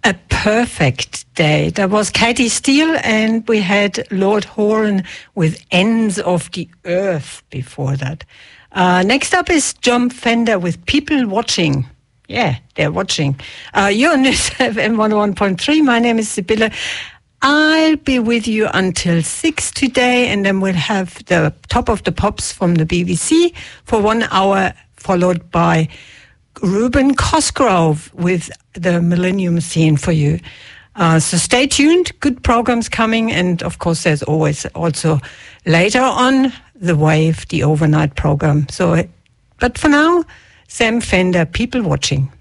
a perfect day. There was Katie Steele, and we had Lord Horan with Ends of the Earth before that. Next up is John Fender with People Watching. Yeah, they're watching. You're on News FM 101.3. My name is Sibylle. I'll be with you until 6 today, and then we'll have the Top of the Pops from the BBC for 1 hour, followed by Ruben Cosgrove with the Millennium Scene for you. So stay tuned. Good programs coming. And, of course, there's always also later on The Wave, the overnight program. So, but for now, Sam Fender, People Watching.